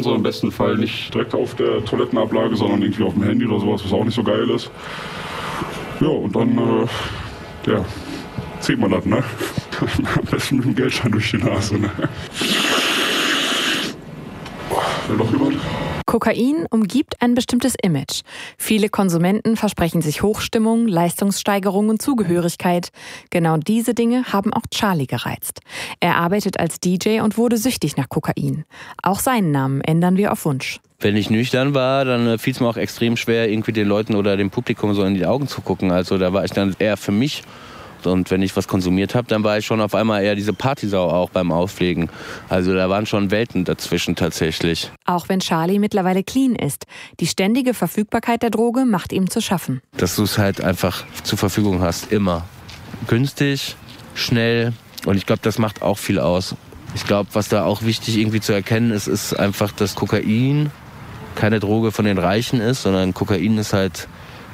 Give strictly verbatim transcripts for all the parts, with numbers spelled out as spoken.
so im besten Fall nicht direkt auf der Toilettenablage, sondern irgendwie auf dem Handy oder sowas, was auch nicht so geil ist. Ja, und dann, äh, ja, zieht man das, ne? Am besten mit dem Geldschein durch die Nase, ne? Will noch jemand? Kokain umgibt ein bestimmtes Image. Viele Konsumenten versprechen sich Hochstimmung, Leistungssteigerung und Zugehörigkeit. Genau diese Dinge haben auch Charlie gereizt. Er arbeitet als D J und wurde süchtig nach Kokain. Auch seinen Namen ändern wir auf Wunsch. Wenn ich nüchtern war, dann fiel es mir auch extrem schwer, irgendwie den Leuten oder dem Publikum so in die Augen zu gucken. Also da war ich dann eher für mich. Und wenn ich was konsumiert habe, dann war ich schon auf einmal eher diese Partysau auch beim Auflegen. Also da waren schon Welten dazwischen tatsächlich. Auch wenn Charlie mittlerweile clean ist, die ständige Verfügbarkeit der Droge macht ihm zu schaffen. Dass du es halt einfach zur Verfügung hast, immer. Günstig, schnell und ich glaube, das macht auch viel aus. Ich glaube, was da auch wichtig irgendwie zu erkennen ist, ist einfach, dass Kokain keine Droge von den Reichen ist, sondern Kokain ist halt,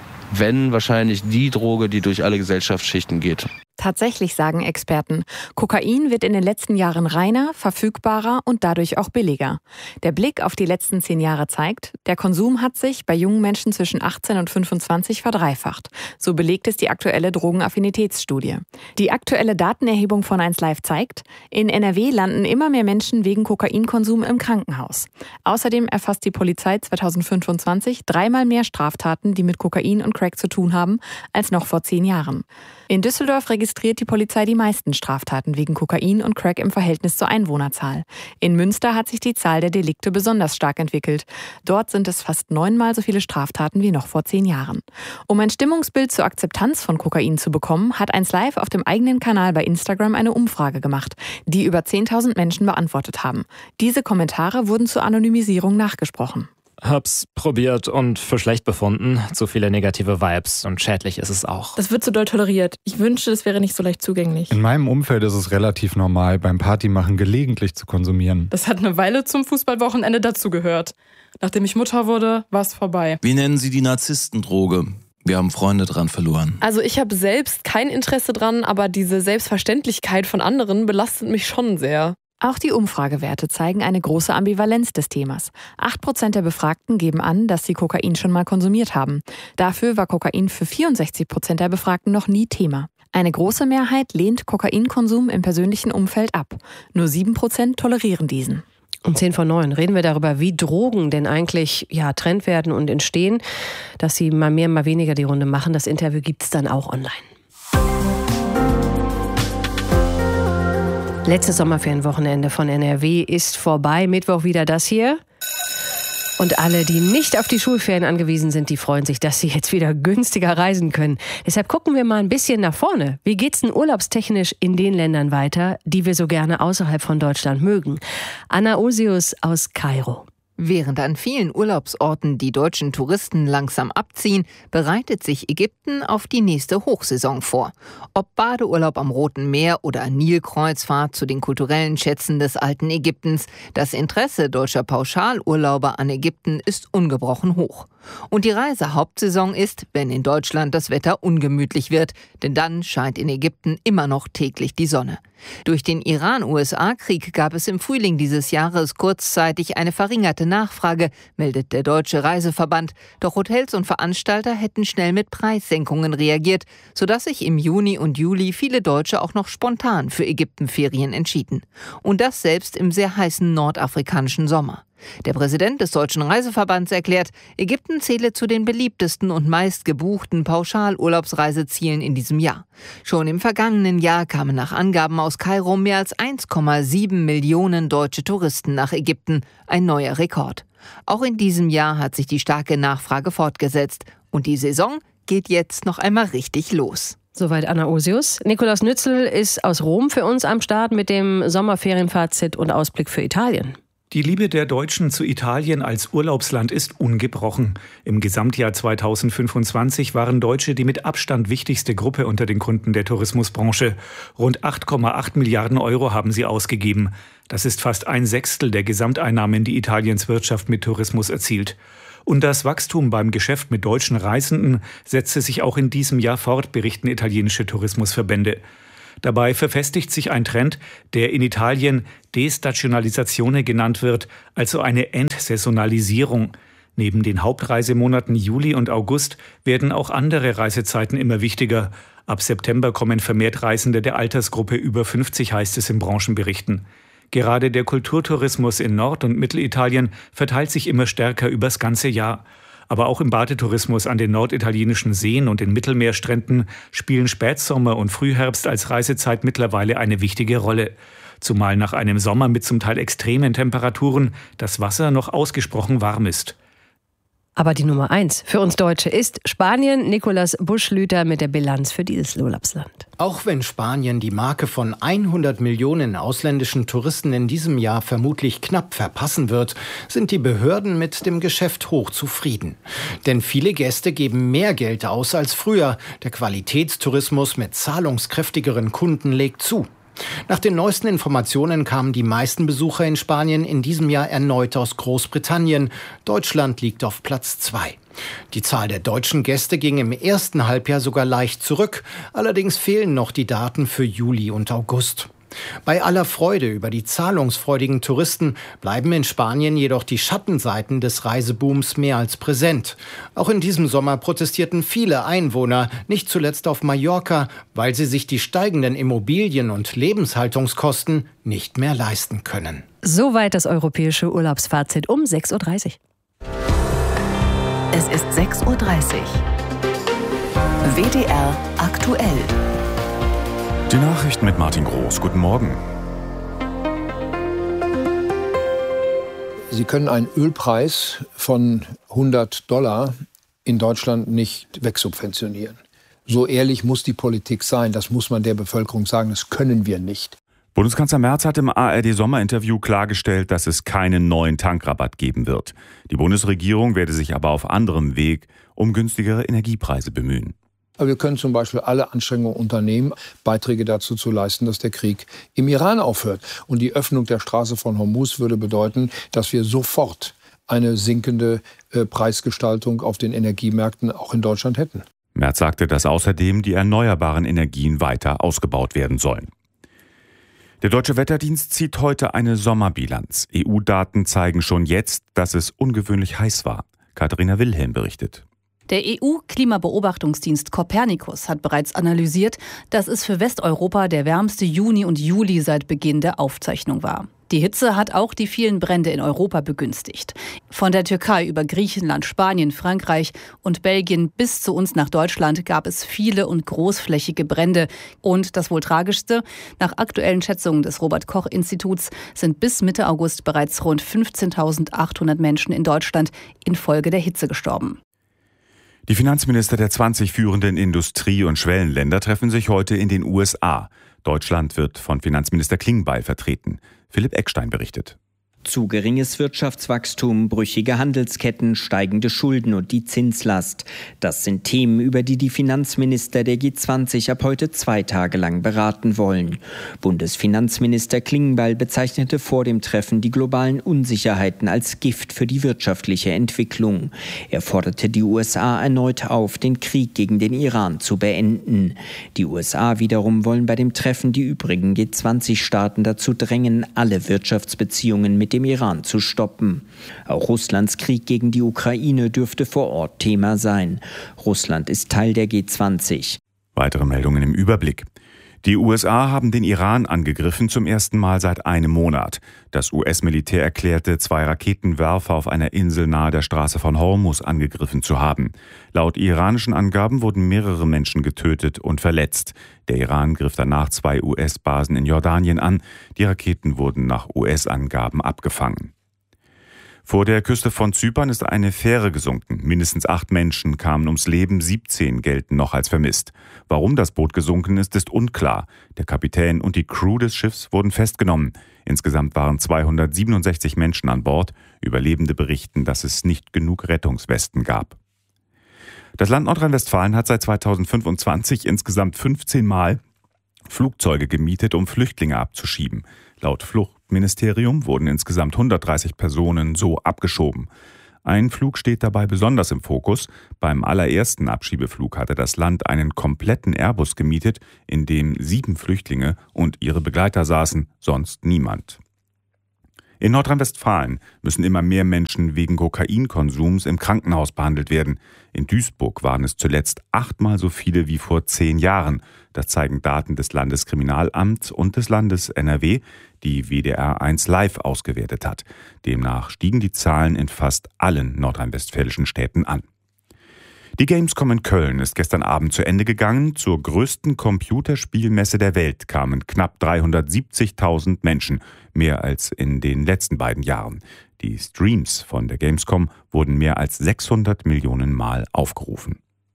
wenn wahrscheinlich die Droge, die durch alle Gesellschaftsschichten geht. Tatsächlich sagen Experten, Kokain wird in den letzten Jahren reiner, verfügbarer und dadurch auch billiger. Der Blick auf die letzten zehn Jahre zeigt, der Konsum hat sich bei jungen Menschen zwischen achtzehn und fünfundzwanzig verdreifacht. So belegt es die aktuelle Drogenaffinitätsstudie. Die aktuelle Datenerhebung von eins Live zeigt, in N R W landen immer mehr Menschen wegen Kokainkonsum im Krankenhaus. Außerdem erfasst die Polizei zweitausendfünfundzwanzig dreimal mehr Straftaten, die mit Kokain und Crack zu tun haben, als noch vor zehn Jahren. In Düsseldorf registriert die Polizei die meisten Straftaten wegen Kokain und Crack im Verhältnis zur Einwohnerzahl. In Münster hat sich die Zahl der Delikte besonders stark entwickelt. Dort sind es fast neunmal so viele Straftaten wie noch vor zehn Jahren. Um ein Stimmungsbild zur Akzeptanz von Kokain zu bekommen, hat eins Live auf dem eigenen Kanal bei Instagram eine Umfrage gemacht, die über zehntausend Menschen beantwortet haben. Diese Kommentare wurden zur Anonymisierung nachgesprochen. Hab's probiert und für schlecht befunden. Zu viele negative Vibes und schädlich ist es auch. Das wird zu doll toleriert. Ich wünschte, es wäre nicht so leicht zugänglich. In meinem Umfeld ist es relativ normal, beim Partymachen gelegentlich zu konsumieren. Das hat eine Weile zum Fußballwochenende dazugehört. Nachdem ich Mutter wurde, war es vorbei. Wie nennen Sie die Narzisstendroge? Wir haben Freunde dran verloren. Also ich habe selbst kein Interesse dran, aber diese Selbstverständlichkeit von anderen belastet mich schon sehr. Auch die Umfragewerte zeigen eine große Ambivalenz des Themas. Acht Prozent der Befragten geben an, dass sie Kokain schon mal konsumiert haben. Dafür war Kokain für vierundsechzig Prozent der Befragten noch nie Thema. Eine große Mehrheit lehnt Kokainkonsum im persönlichen Umfeld ab. Nur sieben Prozent tolerieren diesen. Um zehn vor neun reden wir darüber, wie Drogen denn eigentlich ja, Trend werden und entstehen. Dass sie mal mehr, mal weniger die Runde machen. Das Interview gibt's dann auch online. Letztes Sommerferienwochenende von N R W ist vorbei. Mittwoch wieder das hier. Und alle, die nicht auf die Schulferien angewiesen sind, die freuen sich, dass sie jetzt wieder günstiger reisen können. Deshalb gucken wir mal ein bisschen nach vorne. Wie geht's denn urlaubstechnisch in den Ländern weiter, die wir so gerne außerhalb von Deutschland mögen? Anna Osius aus Kairo. Während an vielen Urlaubsorten die deutschen Touristen langsam abziehen, bereitet sich Ägypten auf die nächste Hochsaison vor. Ob Badeurlaub am Roten Meer oder Nilkreuzfahrt zu den kulturellen Schätzen des alten Ägyptens, das Interesse deutscher Pauschalurlauber an Ägypten ist ungebrochen hoch. Und die Reisehauptsaison ist, wenn in Deutschland das Wetter ungemütlich wird, denn dann scheint in Ägypten immer noch täglich die Sonne. Durch den Iran-U S A-Krieg gab es im Frühling dieses Jahres kurzzeitig eine verringerte Nachfrage, meldet der Deutsche Reiseverband. Doch Hotels und Veranstalter hätten schnell mit Preissenkungen reagiert, sodass sich im Juni und Juli viele Deutsche auch noch spontan für Ägyptenferien entschieden. Und das selbst im sehr heißen nordafrikanischen Sommer. Der Präsident des Deutschen Reiseverbands erklärt, Ägypten zähle zu den beliebtesten und meist gebuchten Pauschalurlaubsreisezielen in diesem Jahr. Schon im vergangenen Jahr kamen nach Angaben aus Kairo mehr als eins Komma sieben Millionen deutsche Touristen nach Ägypten, ein neuer Rekord. Auch in diesem Jahr hat sich die starke Nachfrage fortgesetzt und die Saison geht jetzt noch einmal richtig los. Soweit Anna Osius. Nikolaus Nützel ist aus Rom für uns am Start mit dem Sommerferienfazit und Ausblick für Italien. Die Liebe der Deutschen zu Italien als Urlaubsland ist ungebrochen. Im Gesamtjahr zweitausendfünfundzwanzig waren Deutsche die mit Abstand wichtigste Gruppe unter den Kunden der Tourismusbranche. Rund acht Komma acht Milliarden Euro haben sie ausgegeben. Das ist fast ein Sechstel der Gesamteinnahmen, die Italiens Wirtschaft mit Tourismus erzielt. Und das Wachstum beim Geschäft mit deutschen Reisenden setzte sich auch in diesem Jahr fort, berichten italienische Tourismusverbände. Dabei verfestigt sich ein Trend, der in Italien Destagionalizzazione genannt wird, also eine Entsaisonalisierung. Neben den Hauptreisemonaten Juli und August werden auch andere Reisezeiten immer wichtiger. Ab September kommen vermehrt Reisende der Altersgruppe über fünfzig, heißt es in Branchenberichten. Gerade der Kulturtourismus in Nord- und Mittelitalien verteilt sich immer stärker übers ganze Jahr. Aber auch im Badetourismus an den norditalienischen Seen und den Mittelmeerstränden spielen Spätsommer und Frühherbst als Reisezeit mittlerweile eine wichtige Rolle. Zumal nach einem Sommer mit zum Teil extremen Temperaturen das Wasser noch ausgesprochen warm ist. Aber die Nummer eins für uns Deutsche ist Spanien. Nikolaus Buschlüter mit der Bilanz für dieses Urlaubsland. Auch wenn Spanien die Marke von hundert Millionen ausländischen Touristen in diesem Jahr vermutlich knapp verpassen wird, sind die Behörden mit dem Geschäft hochzufrieden. Denn viele Gäste geben mehr Geld aus als früher. Der Qualitätstourismus mit zahlungskräftigeren Kunden legt zu. Nach den neuesten Informationen kamen die meisten Besucher in Spanien in diesem Jahr erneut aus Großbritannien. Deutschland liegt auf Platz zwei. Die Zahl der deutschen Gäste ging im ersten Halbjahr sogar leicht zurück. Allerdings fehlen noch die Daten für Juli und August. Bei aller Freude über die zahlungsfreudigen Touristen bleiben in Spanien jedoch die Schattenseiten des Reisebooms mehr als präsent. Auch in diesem Sommer protestierten viele Einwohner, nicht zuletzt auf Mallorca, weil sie sich die steigenden Immobilien- und Lebenshaltungskosten nicht mehr leisten können. Soweit das europäische Urlaubsfazit um sechs Uhr dreißig. Es ist sechs Uhr dreißig. W D R aktuell. Die Nachrichten mit Martin Groß. Guten Morgen. Sie können einen Ölpreis von hundert Dollar in Deutschland nicht wegsubventionieren. So ehrlich muss die Politik sein. Das muss man der Bevölkerung sagen. Das können wir nicht. Bundeskanzler Merz hat im A R D-Sommerinterview klargestellt, dass es keinen neuen Tankrabatt geben wird. Die Bundesregierung werde sich aber auf anderem Weg um günstigere Energiepreise bemühen. Aber wir können zum Beispiel alle Anstrengungen unternehmen, Beiträge dazu zu leisten, dass der Krieg im Iran aufhört. Und die Öffnung der Straße von Hormuz würde bedeuten, dass wir sofort eine sinkende äh, Preisgestaltung auf den Energiemärkten auch in Deutschland hätten. Merz sagte, dass außerdem die erneuerbaren Energien weiter ausgebaut werden sollen. Der Deutsche Wetterdienst zieht heute eine Sommerbilanz. E U-Daten zeigen schon jetzt, dass es ungewöhnlich heiß war. Katharina Wilhelm berichtet. Der E U-Klimabeobachtungsdienst Copernicus hat bereits analysiert, dass es für Westeuropa der wärmste Juni und Juli seit Beginn der Aufzeichnung war. Die Hitze hat auch die vielen Brände in Europa begünstigt. Von der Türkei über Griechenland, Spanien, Frankreich und Belgien bis zu uns nach Deutschland gab es viele und großflächige Brände. Und das wohl tragischste, nach aktuellen Schätzungen des Robert-Koch-Instituts sind bis Mitte August bereits rund fünfzehntausendachthundert Menschen in Deutschland infolge der Hitze gestorben. Die Finanzminister der zwanzig führenden Industrie- und Schwellenländer treffen sich heute in den U S A. Deutschland wird von Finanzminister Klingbeil vertreten. Philipp Eckstein berichtet. Zu geringes Wirtschaftswachstum, brüchige Handelsketten, steigende Schulden und die Zinslast. Das sind Themen, über die die Finanzminister der G zwanzig ab heute zwei Tage lang beraten wollen. Bundesfinanzminister Klingbeil bezeichnete vor dem Treffen die globalen Unsicherheiten als Gift für die wirtschaftliche Entwicklung. Er forderte die U S A erneut auf, den Krieg gegen den Iran zu beenden. Die U S A wiederum wollen bei dem Treffen die übrigen G zwanzig Staaten dazu drängen, alle Wirtschaftsbeziehungen mit dem Iran zu stoppen. Auch Russlands Krieg gegen die Ukraine dürfte vor Ort Thema sein. Russland ist Teil der G zwanzig. Weitere Meldungen im Überblick. Die U S A haben den Iran angegriffen zum ersten Mal seit einem Monat. Das U S-Militär erklärte, zwei Raketenwerfer auf einer Insel nahe der Straße von Hormuz angegriffen zu haben. Laut iranischen Angaben wurden mehrere Menschen getötet und verletzt. Der Iran griff danach zwei U S-Basen in Jordanien an. Die Raketen wurden nach U S-Angaben abgefangen. Vor der Küste von Zypern ist eine Fähre gesunken. Mindestens acht Menschen kamen ums Leben, siebzehn gelten noch als vermisst. Warum das Boot gesunken ist, ist unklar. Der Kapitän und die Crew des Schiffs wurden festgenommen. Insgesamt waren zweihundertsiebenundsechzig Menschen an Bord. Überlebende berichten, dass es nicht genug Rettungswesten gab. Das Land Nordrhein-Westfalen hat seit zweitausendfünfundzwanzig insgesamt fünfzehn Mal Flugzeuge gemietet, um Flüchtlinge abzuschieben. Laut Fluchtministerium wurden insgesamt hundertdreißig Personen so abgeschoben. Ein Flug steht dabei besonders im Fokus. Beim allerersten Abschiebeflug hatte das Land einen kompletten Airbus gemietet, in dem sieben Flüchtlinge und ihre Begleiter saßen, sonst niemand. In Nordrhein-Westfalen müssen immer mehr Menschen wegen Kokainkonsums im Krankenhaus behandelt werden. In Duisburg waren es zuletzt achtmal so viele wie vor zehn Jahren. Das zeigen Daten des Landeskriminalamts und des Landes N R W, die W D R eins live ausgewertet hat. Demnach stiegen die Zahlen in fast allen nordrhein-westfälischen Städten an. Die Gamescom in Köln ist gestern Abend zu Ende gegangen. Zur größten Computerspielmesse der Welt kamen knapp dreihundertsiebzigtausend Menschen, mehr als in den letzten beiden Jahren. Die Streams von der Gamescom wurden mehr als sechshundert Millionen Mal aufgerufen.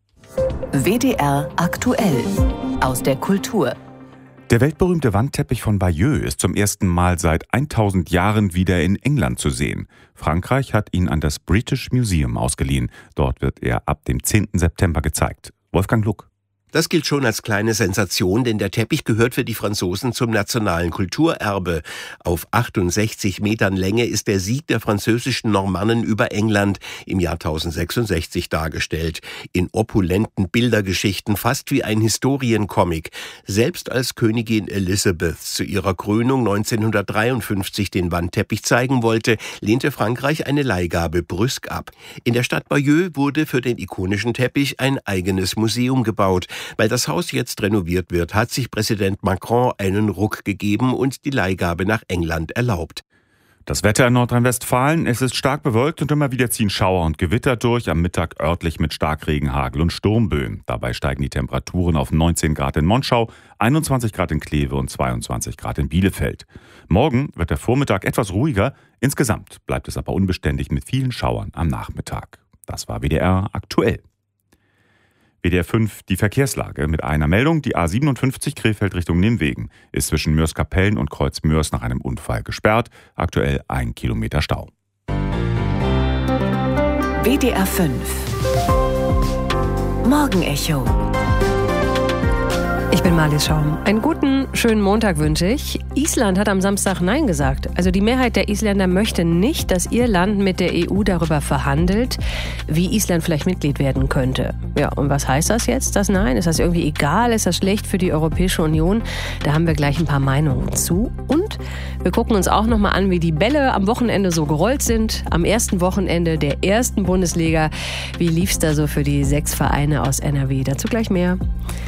W D R aktuell aus der Kultur. Der weltberühmte Wandteppich von Bayeux ist zum ersten Mal seit tausend Jahren wieder in England zu sehen. Frankreich hat ihn an das British Museum ausgeliehen. Dort wird er ab dem zehnten September gezeigt. Wolfgang Luck. Das gilt schon als kleine Sensation, denn der Teppich gehört für die Franzosen zum nationalen Kulturerbe. Auf achtundsechzig Metern Länge ist der Sieg der französischen Normannen über England im Jahr tausendsechsundsechzig dargestellt. In opulenten Bildergeschichten, fast wie ein Historiencomic. Selbst als Königin Elisabeth zu ihrer Krönung neunzehnhundertdreiundfünfzig den Wandteppich zeigen wollte, lehnte Frankreich eine Leihgabe brüsk ab. In der Stadt Bayeux wurde für den ikonischen Teppich ein eigenes Museum gebaut. Weil das Haus jetzt renoviert wird, hat sich Präsident Macron einen Ruck gegeben und die Leihgabe nach England erlaubt. Das Wetter in Nordrhein-Westfalen, es ist stark bewölkt und immer wieder ziehen Schauer und Gewitter durch, am Mittag örtlich mit Starkregen, Hagel und Sturmböen. Dabei steigen die Temperaturen auf neunzehn Grad in Monschau, einundzwanzig Grad in Kleve und zweiundzwanzig Grad in Bielefeld. Morgen wird der Vormittag etwas ruhiger, insgesamt bleibt es aber unbeständig mit vielen Schauern am Nachmittag. Das war W D R aktuell. W D R fünf, die Verkehrslage mit einer Meldung. Die A siebenundfünfzig Krefeld Richtung Nimwegen ist zwischen Mörs-Kapellen und Kreuz-Mörs nach einem Unfall gesperrt. Aktuell ein Kilometer Stau. W D R fünf Morgenecho. Ich bin Marlies Schaum. Einen guten, schönen Montag wünsche ich. Island hat am Samstag Nein gesagt. Also die Mehrheit der Isländer möchte nicht, dass ihr Land mit der E U darüber verhandelt, wie Island vielleicht Mitglied werden könnte. Ja, und was heißt das jetzt, das Nein? Ist das irgendwie egal? Ist das schlecht für die Europäische Union? Da haben wir gleich ein paar Meinungen zu. Und wir gucken uns auch nochmal an, wie die Bälle am Wochenende so gerollt sind. Am ersten Wochenende der ersten Bundesliga. Wie lief's da so für die sechs Vereine aus N R W? Dazu gleich mehr.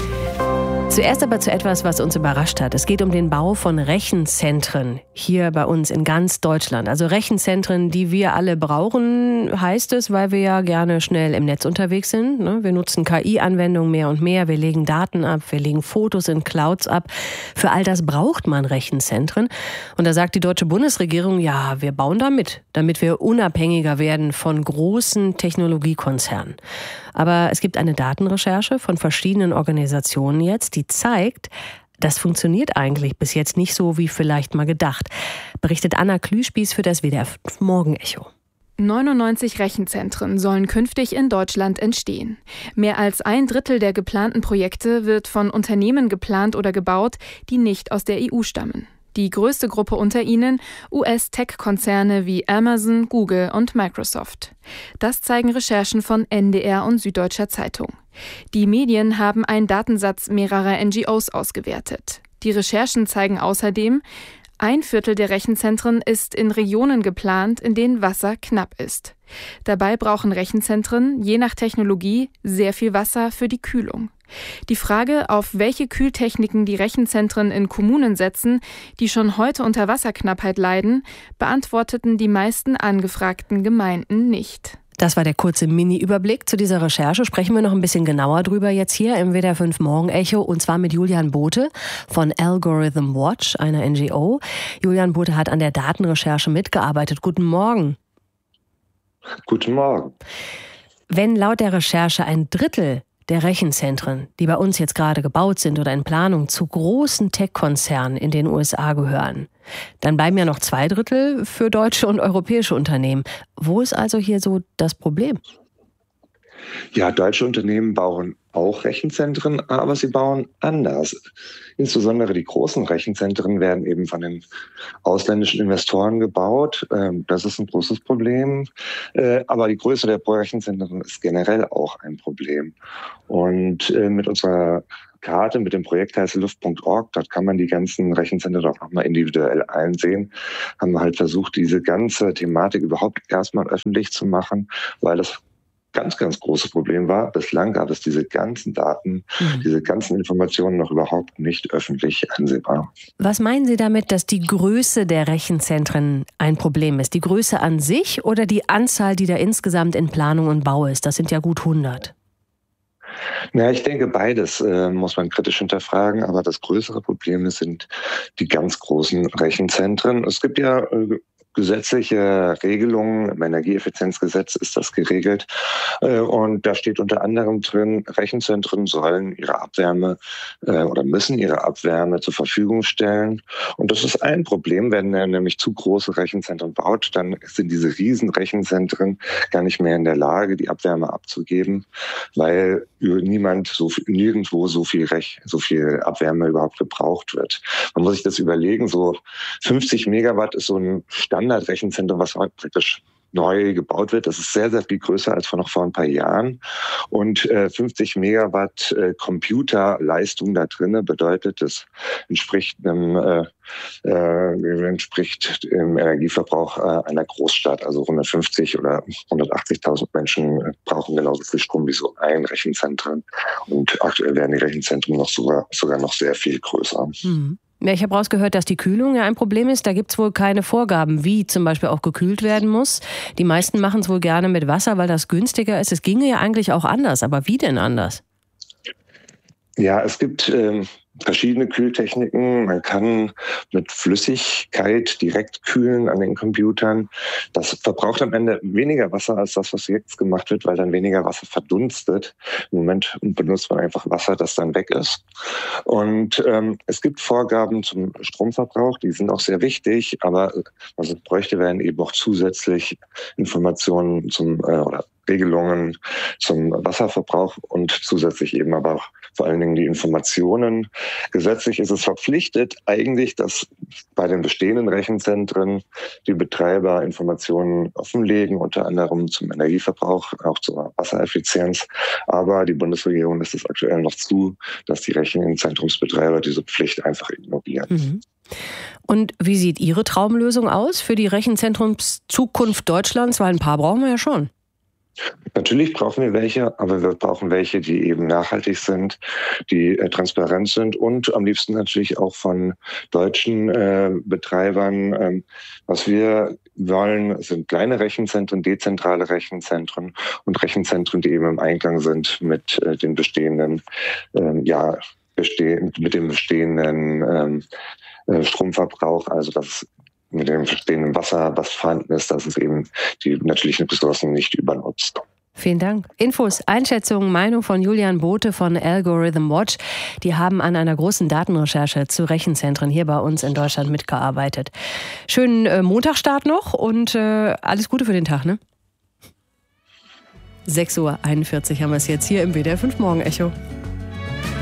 Zuerst aber zu etwas, was uns überrascht hat. Es geht um den Bau von Rechenzentren hier bei uns in ganz Deutschland. Also Rechenzentren, die wir alle brauchen, heißt es, weil wir ja gerne schnell im Netz unterwegs sind. Wir nutzen K I-Anwendungen mehr und mehr. Wir legen Daten ab, wir legen Fotos in Clouds ab. Für all das braucht man Rechenzentren. Und da sagt die deutsche Bundesregierung, ja, wir bauen da mit, damit wir unabhängiger werden von großen Technologiekonzernen. Aber es gibt eine Datenrecherche von verschiedenen Organisationen jetzt, die zeigt, das funktioniert eigentlich bis jetzt nicht so wie vielleicht mal gedacht, berichtet Anna Klüspieß für das W D R fünf Morgenecho. neunundneunzig Rechenzentren sollen künftig in Deutschland entstehen. Mehr als ein Drittel der geplanten Projekte wird von Unternehmen geplant oder gebaut, die nicht aus der E U stammen. Die größte Gruppe unter ihnen U S-Tech-Konzerne wie Amazon, Google und Microsoft. Das zeigen Recherchen von N D R und Süddeutscher Zeitung. Die Medien haben einen Datensatz mehrerer N G Os ausgewertet. Die Recherchen zeigen außerdem, ein Viertel der Rechenzentren ist in Regionen geplant, in denen Wasser knapp ist. Dabei brauchen Rechenzentren, je nach Technologie, sehr viel Wasser für die Kühlung. Die Frage, auf welche Kühltechniken die Rechenzentren in Kommunen setzen, die schon heute unter Wasserknappheit leiden, beantworteten die meisten angefragten Gemeinden nicht. Das war der kurze Mini-Überblick zu dieser Recherche. Sprechen wir noch ein bisschen genauer drüber jetzt hier im W D R fünf Morgenecho und zwar mit Julian Bote von Algorithm Watch, einer N G O. Julian Bote hat an der Datenrecherche mitgearbeitet. Guten Morgen. Guten Morgen. Wenn laut der Recherche ein Drittel der Rechenzentren, die bei uns jetzt gerade gebaut sind oder in Planung, zu großen Tech-Konzernen in den U S A gehören, dann bleiben ja noch zwei Drittel für deutsche und europäische Unternehmen. Wo ist also hier so das Problem? Ja, deutsche Unternehmen bauen auch Rechenzentren, aber sie bauen anders. Insbesondere die großen Rechenzentren werden eben von den ausländischen Investoren gebaut. Das ist ein großes Problem. Aber die Größe der Rechenzentren ist generell auch ein Problem. Und mit unserer Karte, mit dem Projekt heißt luft punkt org, dort kann man die ganzen Rechenzentren auch nochmal individuell einsehen, haben wir halt versucht, diese ganze Thematik überhaupt erstmal öffentlich zu machen, weil das ganz, ganz große Problem war. Bislang gab es diese ganzen Daten, mhm. diese ganzen Informationen noch überhaupt nicht öffentlich einsehbar. Was meinen Sie damit, dass die Größe der Rechenzentren ein Problem ist? Die Größe an sich oder die Anzahl, die da insgesamt in Planung und Bau ist? Das sind ja gut hundert. Ja, ich denke, beides äh, muss man kritisch hinterfragen, aber das größere Problem sind die ganz großen Rechenzentren. Es gibt ja äh, gesetzliche Regelungen, im Energieeffizienzgesetz ist das geregelt. Und da steht unter anderem drin, Rechenzentren sollen ihre Abwärme oder müssen ihre Abwärme zur Verfügung stellen. Und das ist ein Problem, wenn er nämlich zu große Rechenzentren baut, dann sind diese riesen Rechenzentren gar nicht mehr in der Lage, die Abwärme abzugeben, weil niemand so viel, nirgendwo so viel Rech, so viel Abwärme überhaupt gebraucht wird. Man muss sich das überlegen, so fünfzig Megawatt ist so ein Standard Rechenzentrum, was praktisch neu gebaut wird. Das ist sehr, sehr viel größer als vor noch vor ein paar Jahren. Und äh, fünfzig Megawatt äh, Computerleistung da drinne bedeutet, das entspricht einem äh, äh, entspricht dem Energieverbrauch äh, einer Großstadt. Also hundertfünfzig oder hundertachtzigtausend Menschen brauchen genauso viel Strom wie so ein Rechenzentrum. Und aktuell werden die Rechenzentren noch sogar, sogar noch sehr viel größer. Mhm. Ja, ich habe rausgehört, dass die Kühlung ja ein Problem ist. Da gibt es wohl keine Vorgaben, wie zum Beispiel auch gekühlt werden muss. Die meisten machen es wohl gerne mit Wasser, weil das günstiger ist. Es ginge ja eigentlich auch anders, aber wie denn anders? Ja, es gibt ähm, verschiedene Kühltechniken. Man kann mit Flüssigkeit direkt kühlen an den Computern. Das verbraucht am Ende weniger Wasser als das, was jetzt gemacht wird, weil dann weniger Wasser verdunstet. Im Moment benutzt man einfach Wasser, das dann weg ist. Und ähm, es gibt Vorgaben zum Stromverbrauch, die sind auch sehr wichtig, aber was es bräuchte, wären eben auch zusätzlich Informationen zum äh, oder Regelungen zum Wasserverbrauch und zusätzlich eben aber auch vor allen Dingen die Informationen. Gesetzlich ist es verpflichtet eigentlich, dass bei den bestehenden Rechenzentren die Betreiber Informationen offenlegen, unter anderem zum Energieverbrauch, auch zur Wassereffizienz. Aber die Bundesregierung lässt es aktuell noch zu, dass die Rechenzentrumsbetreiber diese Pflicht einfach ignorieren. Mhm. Und wie sieht Ihre Traumlösung aus für die Rechenzentrumszukunft Deutschlands? Weil ein paar brauchen wir ja schon. Natürlich brauchen wir welche, aber wir brauchen welche, die eben nachhaltig sind, die äh, transparent sind und am liebsten natürlich auch von deutschen äh, Betreibern. Ähm, was wir wollen, sind kleine Rechenzentren, dezentrale Rechenzentren und Rechenzentren, die eben im Einklang sind mit äh, den bestehenden, ähm, ja, bestehen, mit dem bestehenden ähm, äh, Stromverbrauch. Also das mit dem bestehenden Wasser, was vorhanden ist, dass es eben die natürlichen Ressourcen nicht übernutzt. Vielen Dank. Infos, Einschätzungen, Meinung von Julian Bote von Algorithm Watch. Die haben an einer großen Datenrecherche zu Rechenzentren hier bei uns in Deutschland mitgearbeitet. Schönen äh, Montagsstart noch und äh, alles Gute für den Tag, ne? sechs Uhr einundvierzig haben wir es jetzt hier im W D R fünf Morgen Echo.